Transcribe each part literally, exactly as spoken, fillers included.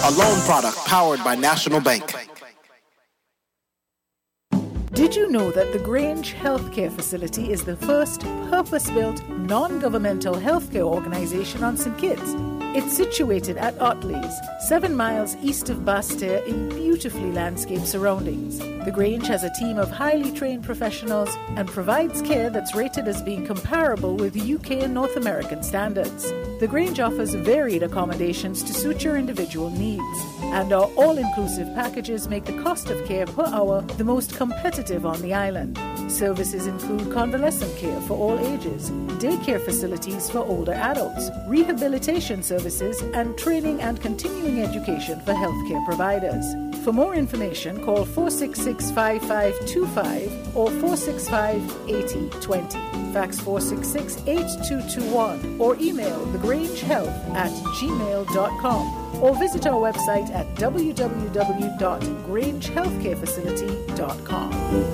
a loan product powered by National Bank. Did you know that the Grange Healthcare Facility is the first purpose-built, non-governmental healthcare organization on Saint Kitts? It's situated at Otley's, seven miles east of Basseterre in beautifully landscaped surroundings. The Grange has a team of highly trained professionals and provides care that's rated as being comparable with U K and North American standards. The Grange offers varied accommodations to suit your individual needs, and our all-inclusive packages make the cost of care per hour the most competitive on the island. Services include convalescent care for all ages, daycare facilities for older adults, rehabilitation services, and training and continuing education for healthcare providers. For more information, call four six six, five five two five or four six five, eight zero two zero. Fax four six six, eight two two one or email thegrangehealth at gmail dot com or visit our website at w w w dot grange healthcare facility dot com.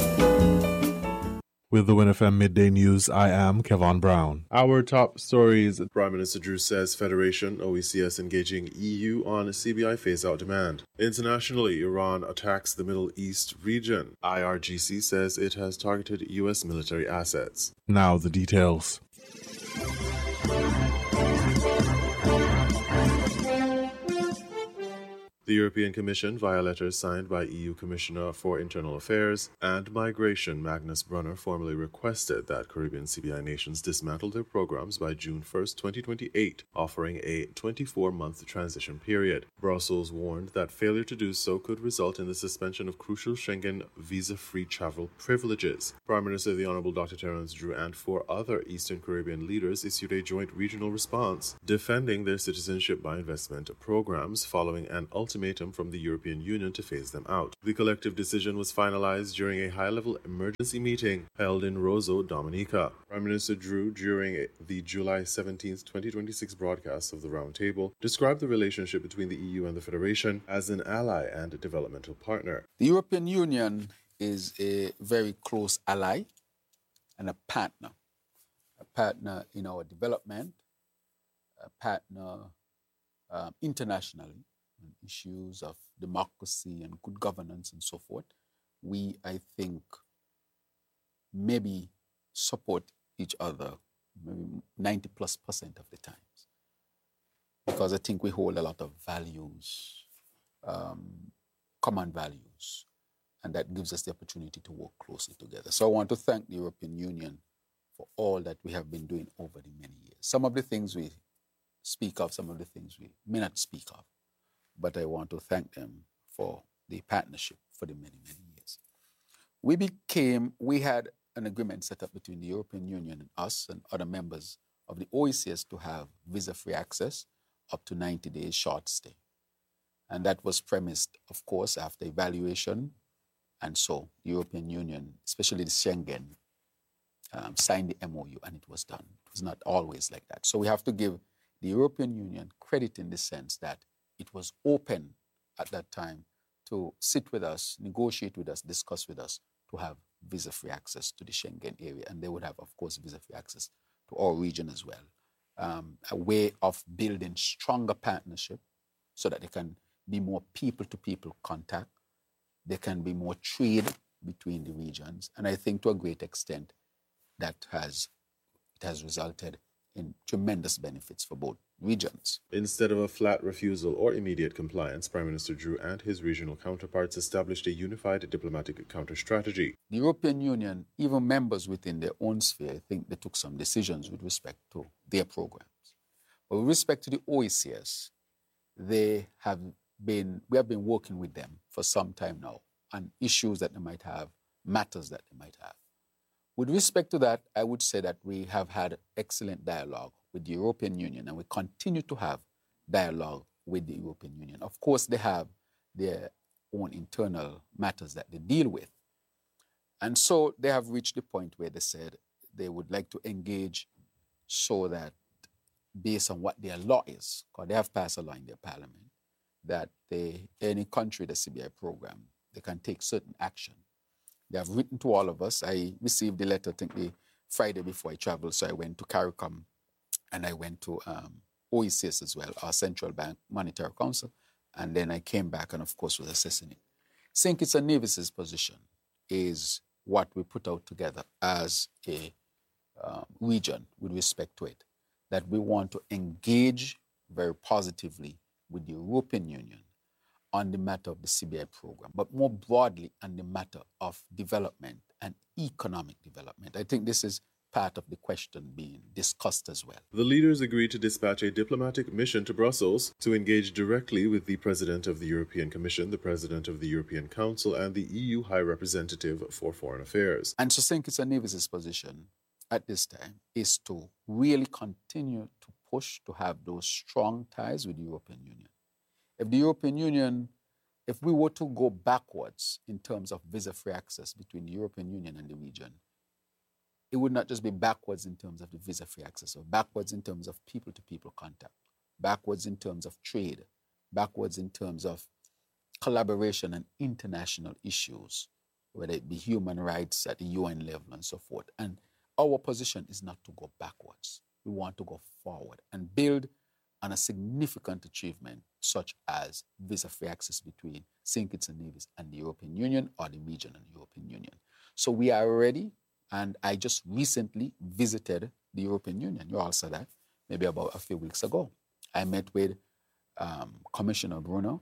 With the Win F M Midday News, I am Kevon Brown. Our top stories. Prime Minister Drew says Federation, O E C S engaging E U on C B I phase-out demand. Internationally, Iran attacks the Middle East region. I R G C says it has targeted U S military assets. Now the details. The European Commission, via letters signed by E U Commissioner for Internal Affairs and Migration Magnus Brunner, formally requested that Caribbean C B I nations dismantle their programs by June first, twenty twenty-eight, offering a twenty-four month transition period. Brussels warned that failure to do so could result in the suspension of crucial Schengen visa-free travel privileges. Prime Minister the Honourable Doctor Terence Drew and four other Eastern Caribbean leaders issued a joint regional response defending their citizenship by investment programs following an ultimate ultimatum from the European Union to phase them out. The collective decision was finalized during a high-level emergency meeting held in Roseau, Dominica. Prime Minister Drew, during the July seventeenth, twenty twenty-six broadcast of the Roundtable, described the relationship between the E U and the Federation as an ally and a developmental partner. The European Union is a very close ally and a partner. A partner in our development, a partner um, internationally, issues of democracy and good governance and so forth. We, I think, maybe support each other maybe ninety plus percent of the times. Because I think we hold a lot of values, um, common values, and that gives us the opportunity to work closely together. So I want to thank the European Union for all that we have been doing over the many years. Some of the things we speak of, some of the things we may not speak of, but I want to thank them for the partnership for the many, many years. We became, we had an agreement set up between the European Union and us and other members of the O E C S to have visa-free access up to ninety days short stay. And that was premised, of course, after evaluation. And so the European Union, especially the Schengen, um, signed the M O U and it was done. It was not always like that. So we have to give the European Union credit in the sense that it was open at that time to sit with us, negotiate with us, discuss with us to have visa-free access to the Schengen area. And they would have, of course, visa-free access to our region as well. Um, a way of building stronger partnership so that there can be more people-to-people contact. There can be more trade between the regions. And I think to a great extent that has, it has resulted in tremendous benefits for both regions. Instead of a flat refusal or immediate compliance, Prime Minister Drew and his regional counterparts established a unified diplomatic counter-strategy. The European Union, even members within their own sphere, I think they took some decisions with respect to their programs. But with respect to the O E C S, they have been, we have been working with them for some time now on issues that they might have, matters that they might have. With respect to that, I would say that we have had excellent dialogue with the European Union, and we continue to have dialogue with the European Union. Of course, they have their own internal matters that they deal with. And so they have reached the point where they said they would like to engage so that based on what their law is, because they have passed a law in their parliament, that they, any country, the C B I program, they can take certain action. They have written to all of us. I received the letter, I think, the Friday before I traveled, so I went to CARICOM and I went to um, O E C S as well, our Central Bank Monetary Council, And then I came back and, of course, was assessing it. Saint Kitts and Nevis's position is what we put out together as a um, region with respect to it, that we want to engage very positively with the European Union on the matter of the C B I program, but more broadly on the matter of development and economic development. I think this is part of the question being discussed as well. The leaders agreed to dispatch a diplomatic mission to Brussels to engage directly with the President of the European Commission, the President of the European Council, and the E U High Representative for Foreign Affairs. And so Saint Kitts and Nevis's position at this time is to really continue to push to have those strong ties with the European Union. If the European Union, if we were to go backwards in terms of visa-free access between the European Union and the region, it would not just be backwards in terms of the visa-free access, or backwards in terms of people-to-people contact, backwards in terms of trade, backwards in terms of collaboration and international issues, whether it be human rights at the U N level and so forth. And our position is not to go backwards. We want to go forward and build on a significant achievement such as visa-free access between Saint Kitts and Nevis and the European Union, or the region and the European Union. So we are ready, and I just recently visited the European Union. You all saw that maybe about a few weeks ago. I met with um, Commissioner Bruno.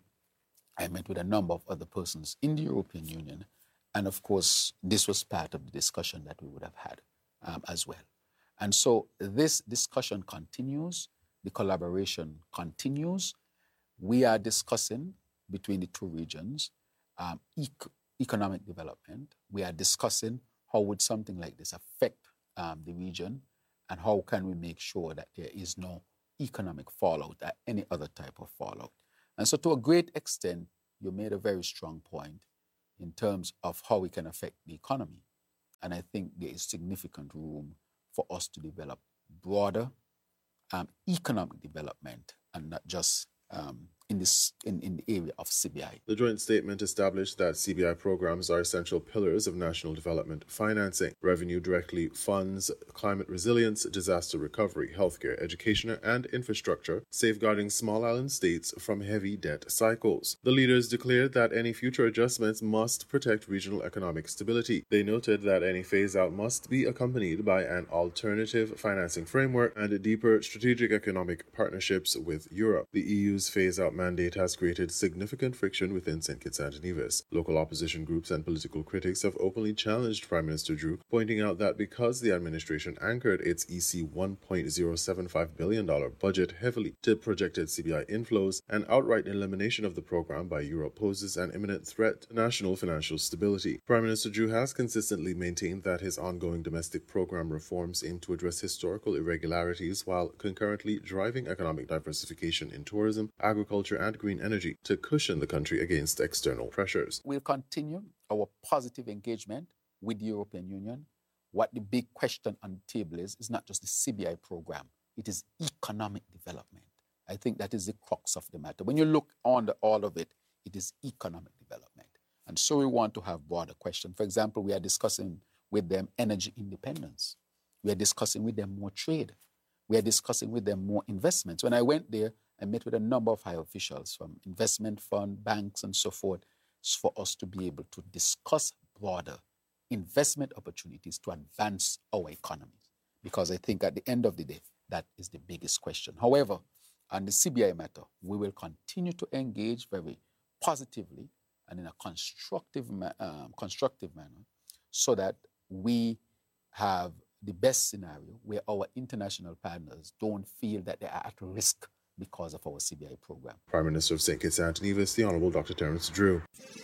I met with a number of other persons in the European Union. And of course, this was part of the discussion that we would have had um, as well. And so this discussion continues. The collaboration continues. We are discussing between the two regions um, ec- economic development. We are discussing how would something like this affect um, the region, and how can we make sure that there is no economic fallout or any other type of fallout. And so to a great extent, you made a very strong point in terms of how we can affect the economy. And I think there is significant room for us to develop broader Um, economic development, and not just um, in this in, in the area of C B I. The joint statement established that C B I programs are essential pillars of national development financing. Revenue directly funds climate resilience, disaster recovery, healthcare, education, and infrastructure, safeguarding small island states from heavy debt cycles. The leaders declared that any future adjustments must protect regional economic stability. They noted that any phase-out must be accompanied by an alternative financing framework and deeper strategic economic partnerships with Europe. The E U's phase-out mandate has created significant friction within Saint Kitts and Nevis. Local opposition groups and political critics have openly challenged Prime Minister Drew, pointing out that because the administration anchored its E C one point zero seven five billion dollars budget heavily to projected C B I inflows, an outright elimination of the program by Europe poses an imminent threat to national financial stability. Prime Minister Drew has consistently maintained that his ongoing domestic program reforms aim to address historical irregularities while concurrently driving economic diversification in tourism, agriculture, and green energy to cushion the country against external pressures. We'll continue our positive engagement with the European Union. What the big question on the table is, is not just the C B I program, it is economic development. I think that is the crux of the matter. When you look on the, all of it, it is economic development. And so we want to have broader questions. For example, we are discussing with them energy independence. We are discussing with them more trade. We are discussing with them more investments. When I went there, I met with a number of high officials from investment fund, banks, and so forth, for us to be able to discuss broader investment opportunities to advance our economies. Because I think at the end of the day, that is the biggest question. However, on the C B I matter, we will continue to engage very positively and in a constructive, um, constructive manner so that we have the best scenario where our international partners don't feel that they are at risk because of our C B I program. Prime Minister of Saint Kitts and Nevis, the Honourable Doctor Terence Drew.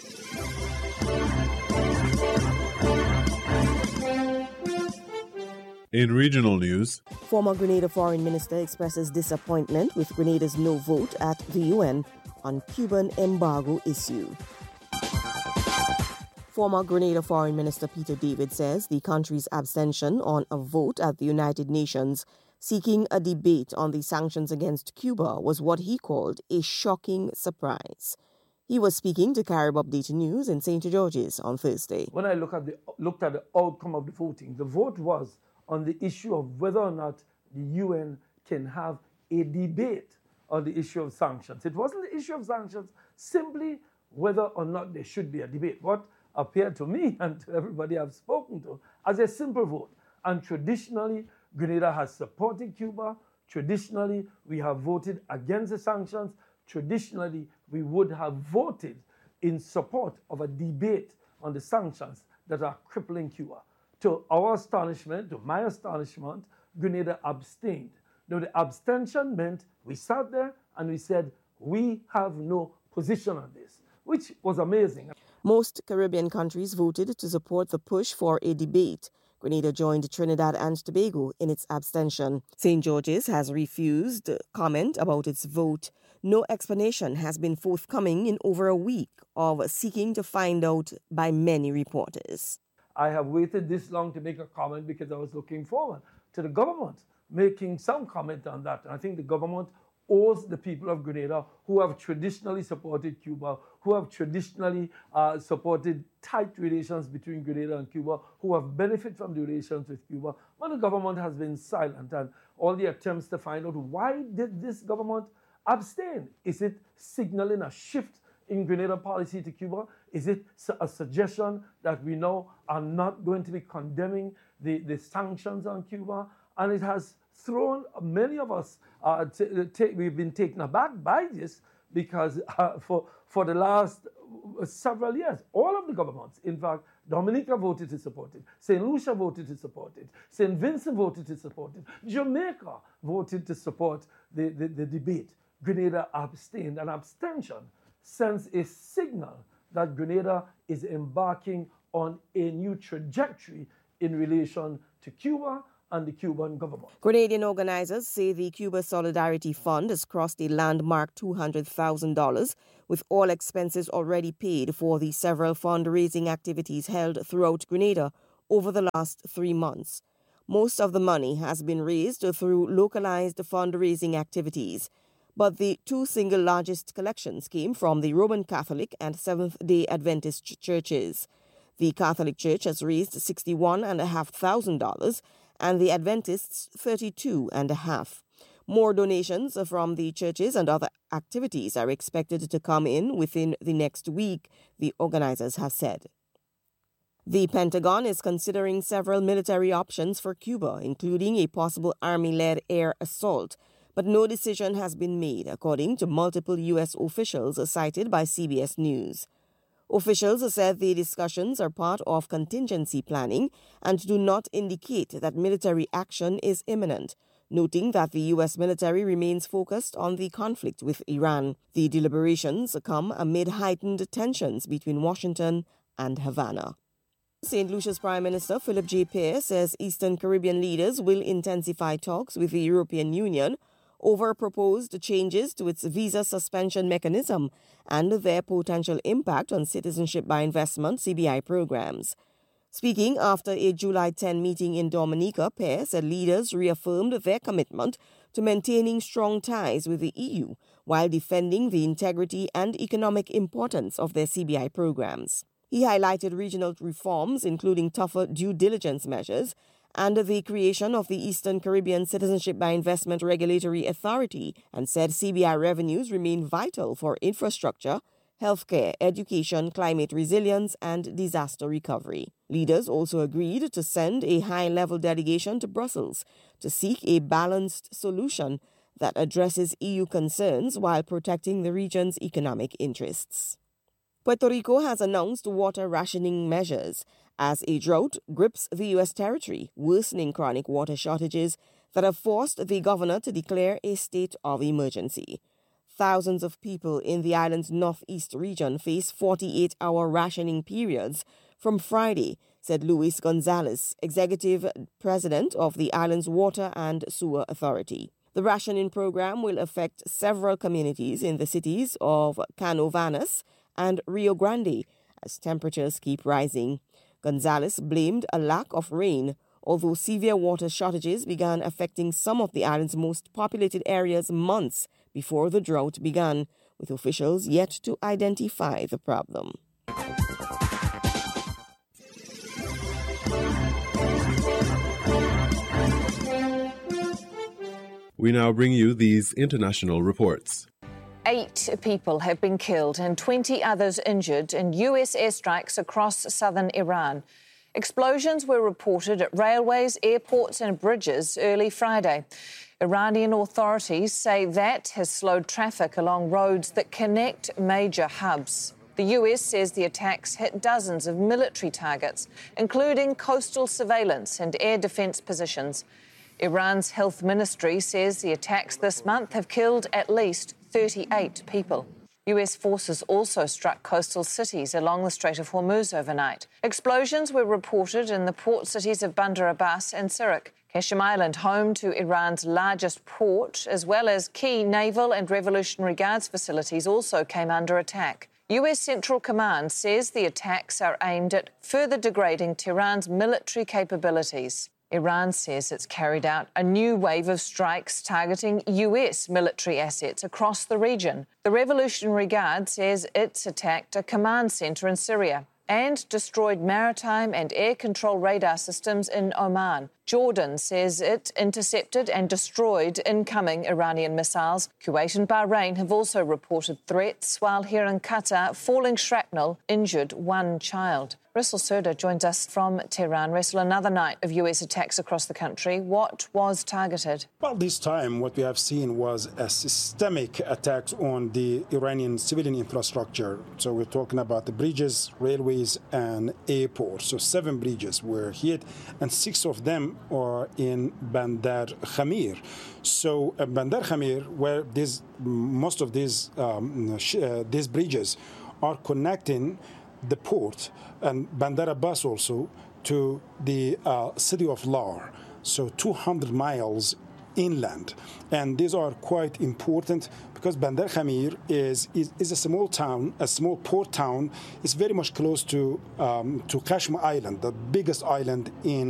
In regional news, former Grenada Foreign Minister expresses disappointment with Grenada's no vote at the U N on Cuban embargo issue. Former Grenada Foreign Minister Peter David says the country's abstention on a vote at the United Nations seeking a debate on the sanctions against Cuba was what he called a shocking surprise. He was speaking to Carib Updated News in Saint George's on Thursday. When I look at the, looked at the outcome of the voting, the vote was on the issue of whether or not the U N can have a debate on the issue of sanctions. It wasn't the issue of sanctions, simply whether or not there should be a debate. What appeared to me and to everybody I've spoken to as a simple vote. And traditionally, Grenada has supported Cuba. Traditionally, we have voted against the sanctions. Traditionally, we would have voted in support of a debate on the sanctions that are crippling Cuba. To our astonishment, to my astonishment, Grenada abstained. Now, the abstention meant we sat there and we said, we have no position on this, which was amazing. Most Caribbean countries voted to support the push for a debate. Grenada joined Trinidad and Tobago in its abstention. Saint George's has refused comment about its vote. No explanation has been forthcoming in over a week of seeking to find out by many reporters. I have waited this long to make a comment because I was looking forward to the government making some comment on that. And I think the government owes the people of Grenada, who have traditionally supported Cuba, who have traditionally uh, supported tight relations between Grenada and Cuba, who have benefited from the relations with Cuba, but the government has been silent. And all the attempts to find out why did this government abstain? Is it signaling a shift in Grenada policy to Cuba? Is it a suggestion that we now are not going to be condemning the, the sanctions on Cuba? And it has thrown many of us, uh, t- t- we've been taken aback by this because uh, for, for the last several years, all of the governments, in fact, Dominica voted to support it, Saint Lucia voted to support it, Saint Vincent voted to support it, Jamaica voted to support the, the, the debate. Grenada abstained. An abstention sends a signal that Grenada is embarking on a new trajectory in relation to Cuba and the Cuban government. Grenadian organizers say the Cuba Solidarity Fund has crossed a landmark two hundred thousand dollars, with all expenses already paid for the several fundraising activities held throughout Grenada over the last three months. Most of the money has been raised through localized fundraising activities, but the two single largest collections came from the Roman Catholic and Seventh-day Adventist churches. The Catholic Church has raised sixty-one thousand five hundred dollars and the Adventists thirty-two thousand five hundred dollars. More donations from the churches and other activities are expected to come in within the next week, the organizers have said. The Pentagon is considering several military options for Cuba, including a possible Army-led air assault, but no decision has been made, according to multiple U S officials cited by C B S News. Officials said the discussions are part of contingency planning and do not indicate that military action is imminent, noting that the U S military remains focused on the conflict with Iran. The deliberations come amid heightened tensions between Washington and Havana. Saint Lucia's Prime Minister Philip J. Pierre says Eastern Caribbean leaders will intensify talks with the European Union over proposed changes to its visa suspension mechanism and their potential impact on citizenship by investment C B I programs. Speaking after a July tenth meeting in Dominica, Pierre said leaders reaffirmed their commitment to maintaining strong ties with the E U while defending the integrity and economic importance of their C B I programs. He highlighted regional reforms, including tougher due diligence measures and the creation of the Eastern Caribbean Citizenship by Investment Regulatory Authority, and said C B I revenues remain vital for infrastructure, healthcare, education, climate resilience, and disaster recovery. Leaders also agreed to send a high-level delegation to Brussels to seek a balanced solution that addresses E U concerns while protecting the region's economic interests. Puerto Rico has announced water rationing measures as a drought grips the U S territory, worsening chronic water shortages that have forced the governor to declare a state of emergency. Thousands of people in the island's northeast region face forty-eight hour rationing periods from Friday, said Luis Gonzalez, executive president of the island's Water and Sewer Authority. The rationing program will affect several communities in the cities of Canovanas and Rio Grande as temperatures keep rising. Gonzalez blamed a lack of rain, although severe water shortages began affecting some of the island's most populated areas months before the drought began, with officials yet to identify the problem. We now bring you these international reports. Eight people have been killed and twenty others injured in U S airstrikes across southern Iran. Explosions were reported at railways, airports and bridges early Friday. Iranian authorities say that has slowed traffic along roads that connect major hubs. The U S says the attacks hit dozens of military targets, including coastal surveillance and air defence positions. Iran's health ministry says the attacks this month have killed at least thirty-eight people. U S forces also struck coastal cities along the Strait of Hormuz overnight. Explosions were reported in the port cities of Bandar Abbas and Sirak. Qashm Island, home to Iran's largest port, as well as key naval and Revolutionary Guards facilities, also came under attack. U S Central Command says the attacks are aimed at further degrading Tehran's military capabilities. Iran says it's carried out a new wave of strikes targeting U S military assets across the region. The Revolutionary Guard says it's attacked a command centre in Syria and destroyed maritime and air control radar systems in Oman. Jordan says it intercepted and destroyed incoming Iranian missiles. Kuwait and Bahrain have also reported threats, while here in Qatar, falling shrapnel injured one child. Russell Serda joins us from Tehran. Russell, another night of U S attacks across the country. What was targeted? Well, this time what we have seen was a systemic attacks on the Iranian civilian infrastructure. So we're talking about the bridges, railways, and airports. So seven bridges were hit, and six of them are in Bandar Khamir. So uh, Bandar Khamir, where this, most of these um, sh- uh, these bridges are connecting the port and Bandar Abbas also to the uh, city of Lar, so two hundred miles inland. And these are quite important because Bandar Khamir is, is, is a small town, a small port town. It's very much close to, um, to Qashm Island, the biggest island in